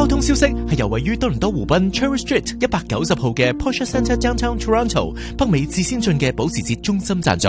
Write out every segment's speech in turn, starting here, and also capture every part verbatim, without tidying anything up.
通消息係由位於多倫多湖濱 Cherry Street 一百九十號嘅 Porsche Centre Downtown Toronto 北美至先進嘅保時捷中心贊助。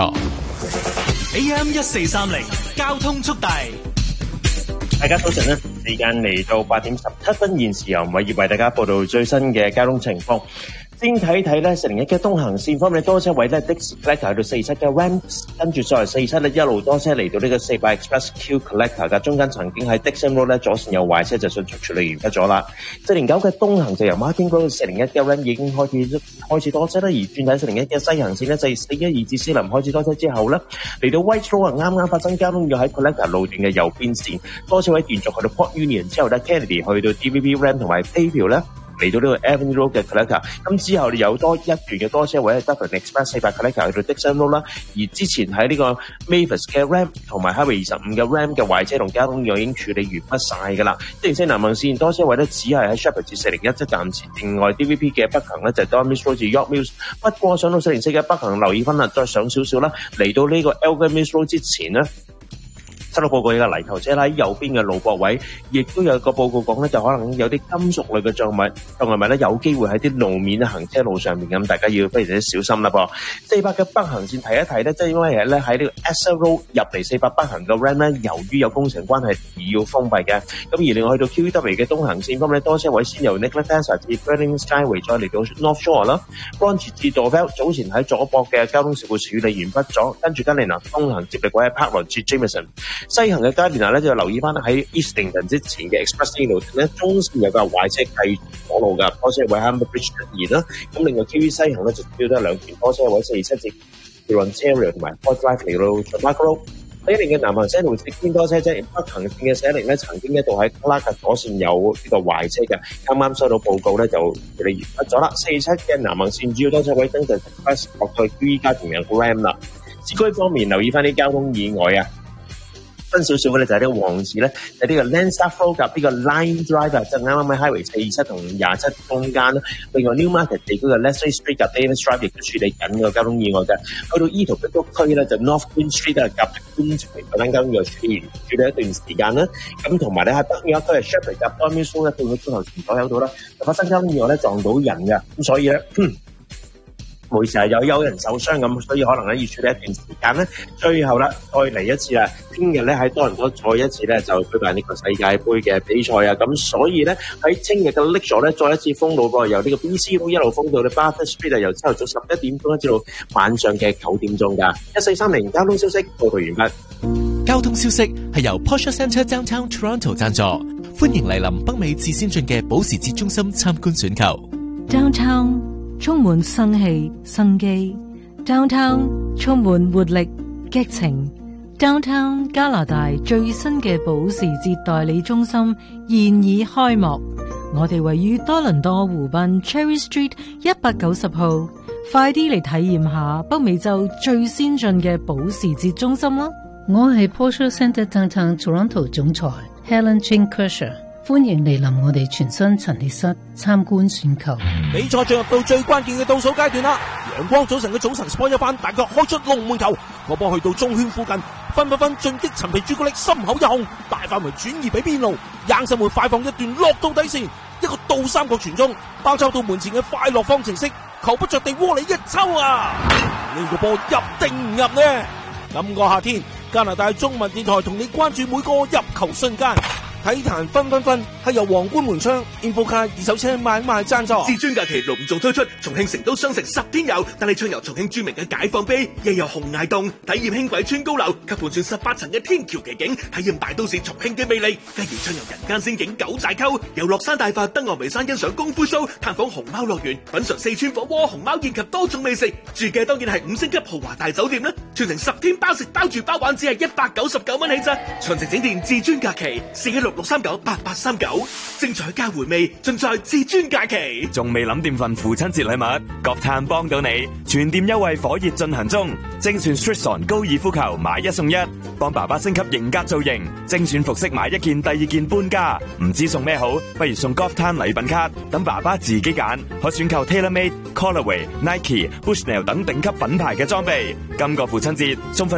A M 一四三零交通速遞， 大家早晨啦，時間嚟到八點十七分，現時由偉業為大家報道最新嘅交通情況。先睇睇咧，四零一嘅東行線方面，多車位咧，Dixie Collector 去到四七嘅 Ram， 跟住再嚟四七咧，一路多車嚟到呢個四百 Express Q Collector 嘅中間曾經喺 Dixon Road 咧左線有壞車就迅速處理完畢咗啦。四零九嘅東行就由 Martin 嗰到四零一嘅 Ram 已經開始開始多車啦，而轉睇四零一嘅西行線咧，就係四一二至四林開始多車之後咧，嚟到 White Road 啱啱發生交通要喺 Collector 路段嘅右邊線多車位，連續去到 Port Union 之後咧 ，Kennedy 去到 D V B Ram 同埋 Bayview 咧。嚟到呢個 Avenue Road 嘅 Collector， 咁之後有多一段嘅多車位係 Dublin Express 四百 Collector 去到 Dixon Road 啦，而之前喺呢個 Mavis 嘅 Ram 同埋 Highway 二十五嘅 Ram 嘅壞車同交通已經處理完畢晒㗎啦。即係西南行線多車位咧，只係喺 Sheppard 至四零一即暫時，另外 D V P 嘅北行咧就 Don Mills Road 至 York Mills， 不過上到四零四嘅北行留意翻啦，再上少少啦，嚟到呢個 Elgin Mills Road 之前咧。收到報告有個泥頭車啦，喺右邊嘅路駁位，亦都有個報告講咧，就可能有啲金屬類嘅障物，障礙物咧有機會喺啲路面嘅行車路上面，咁大家要非常之小心啦噃。四百嘅北行線提一提咧，即係因為係咧喺呢個 Essex Road 入嚟四百北行嘅 Ram 咧，由於有工程關係而要封閉嘅。咁而另外去到 Q E W 嘅東行線方面咧，多車位先由 Nicola Tanzer 至 Brilliant Skyway 再嚟到 North Shore 啦 ，Bronte 至 Dorval 早前喺左駁嘅交通事故處理完畢咗，跟住跟嚟嗱東行接力位喺 Park Road 至 Jameson。西行嘅加連拿咧就留意翻喺 Eastington 之前嘅 Express Lane 咧，中線有個壞車繼續阻路㗎，多車位喺 Humber Bridge 出現啦。咁另外 Q E 西行咧就標得兩段多車位，四七至 Ontario 同埋 Port Drive 嚟到 Mark Road。喺另嘅南行車路直邊多車啫，北行線嘅寫零咧曾經一度喺 Clark 左線有呢個壞車嘅，啱啱收到報告咧就處理完畢咗啦。四七嘅南行線主要多車位登就 Express 落去 Q E 加同樣 Ram 啦。市區方面留意翻啲交通意外啊！分少少嘅咧就係呢個旺字咧，就係呢個 Lansdowne Road 夾呢個 Line Drive 就啱啱喺 Highway 四七同廿七中間啦。另外 Newmarket 地區嘅 Leslie Street 夾 Davis Drive 亦都處理緊個交通意外嘅。去到依圖嘅督區咧就 North Queen Street 啊夾觀塘嗰單交通意外處理處理一段時間啦。咁同埋咧喺北面一區係 Sheppard 夾 Don Mills Road 咧，半個鐘頭前左右到啦，就發生交通意外咧撞到人嘅，咁所以咧。每時係有有人受傷咁，所以可能咧要處理一段時間咧。最後啦，再嚟一次啦，聽日咧喺多倫多再一次咧就舉辦呢個世界盃嘅比賽啊！咁所以咧喺聽日嘅 Lakeshore咧再一次封路噃，由呢個 B C Road 一路封到去 Bathurst Street 啊，由朝頭早十一點鐘一直到晚上嘅九點鐘㗎。一四三零交通消息報道完畢。 交通消息係由 Porsche Centre Downtown Toronto 贊助，歡迎嚟臨北美至先進嘅保時捷中心參觀選購。 Downtown充滿生氣生機 ，Downtown 充滿活力激情 ，Downtown 加拿大最新嘅保時捷代理中心現已開幕。我哋位於多倫多湖濱 Cherry Street 一百九十號，快啲嚟體驗下北美洲最先進嘅保時捷中心啦！ 我係 Porsche Centre Downtown Toronto 總裁 Helen Chin Kershaw。歡迎嚟臨我哋全新陳列室參觀選購。 比賽進入到最關鍵嘅倒數階段啦！陽光早晨嘅早晨 sport 一番，大腳開出龍門球，個波去到中圈附近，分分分進擊陳皮朱古力心口一控，大範圍轉移俾邊路，硬手門快放一段落到底線，一個倒三角傳中，包抄到門前嘅快樂方程式，球不着地窩裏一抽啊！呢個波入定唔入呢？今個夏天，加拿大中文電台同你關注每個入球瞬間。體壇分分分係由皇冠門窗 Infocar 二手車買賣贊助。 至尊假期隆重推出，重慶成都雙城十天遊，帶你暢遊重慶著名嘅解放碑，又有紅崖洞，體驗輕軌穿高樓及盤旋十八層嘅天橋奇景，體驗大都市重慶嘅魅力。繼而暢遊人間仙境九寨溝，遊樂山大佛登岳眉山欣賞功夫 show，探訪熊貓樂園，品嘗四川火鍋、熊貓宴及多種美食。住嘅當然係五星級豪華大酒店啦，全程十天包食包住包玩，只係一百九十九蚊起咋。詳情請電至尊假期四一六六三九八八三九，精彩加回味盡在至尊假期。 仲未諗掂份父親節禮物？國泰幫到你，全店優惠火熱進行中。精選 Stritson 高爾夫球買一送一，幫爸爸升級型格造型。精選服飾買一件第二件半價，唔知送咩好，不如送 Golf Time 禮品卡，等爸爸自己揀，可選購 TaylorMade、Callaway、Nike、Bushnell 等頂級品牌嘅裝備。今個父親節送份